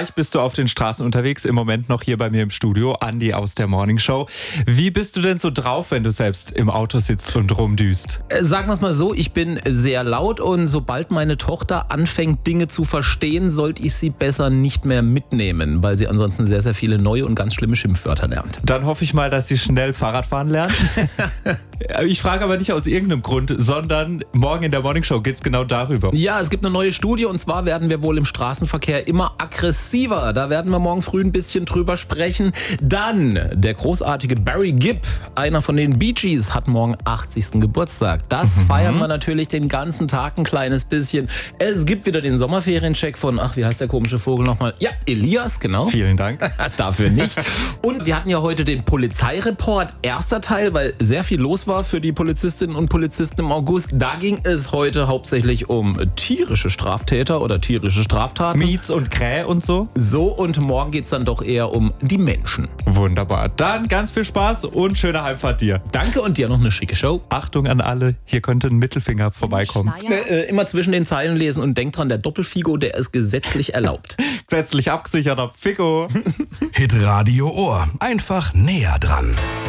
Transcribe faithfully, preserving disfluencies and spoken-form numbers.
Gleich bist du auf den Straßen unterwegs, im Moment noch hier bei mir im Studio, Andi aus der Morning Show. Wie bist du denn so drauf, wenn du selbst im Auto sitzt und rumdüst? Äh, sagen wir es mal so, ich bin sehr laut und sobald meine Tochter anfängt, Dinge zu verstehen, sollte ich sie besser nicht mehr mitnehmen, weil sie ansonsten sehr, sehr viele neue und ganz schlimme Schimpfwörter lernt. Dann hoffe ich mal, dass sie schnell Fahrradfahren lernt. Ich frage aber nicht aus irgendeinem Grund, sondern morgen in der Morning Show geht es genau darüber. Ja, es gibt eine neue Studie und zwar werden wir wohl im Straßenverkehr immer aggressiver. Da werden wir morgen früh ein bisschen drüber sprechen. Dann der großartige Barry Gibb, einer von den Bee Gees, hat morgen achtzigsten Geburtstag. Das mhm. feiern wir natürlich den ganzen Tag ein kleines bisschen. Es gibt wieder den Sommerferiencheck von, ach, wie heißt der komische Vogel nochmal? Ja, Elias, genau. Vielen Dank. Dafür nicht. Und wir hatten ja heute den Polizeireport, erster Teil, weil sehr viel los war für die Polizistinnen und Polizisten im August. Da ging es heute hauptsächlich um tierische Straftäter oder tierische Straftaten. Mietz und Krähe und so. So, und morgen geht es dann doch eher um die Menschen. Wunderbar. Dann ganz viel Spaß und schöne Heimfahrt dir. Danke und dir noch eine schicke Show. Achtung an alle, hier könnte ein Mittelfinger vorbeikommen. Äh, immer zwischen den Zeilen lesen und denkt dran, der Doppelfigo, der ist gesetzlich erlaubt. Gesetzlich abgesicherter Figo. Hitradio Ohr. Einfach näher dran.